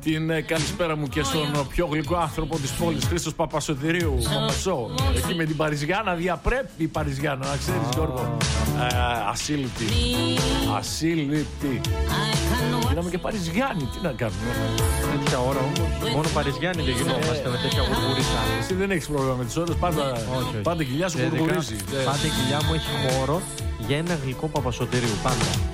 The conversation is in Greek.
Την καλησπέρα μου και στον πιο γλυκό άνθρωπο της πόλης, Χρήστος Παπασωτηρίου, Μαμασό. Εκεί με την Παριζιάνα διαπρέπει η Παριζιάνα, να ξέρεις, Γιώργο. Ασύλληπτη. Ασύλληπτη. Είδαμε και Παριζιάννη, τι να κάνουμε. Τέτοια ώρα όμως. Μόνο Παριζιάννη δεν γινόμαστε με τέτοια γουργουρίστα. Εσύ δεν έχεις πρόβλημα με τις ώρες, πάντα η κοιλιά σου γουργουρίζει. Πάντα η κοιλιά μου έχει χώρο για ένα γλυκό Παπασωτηρίου, πάντα.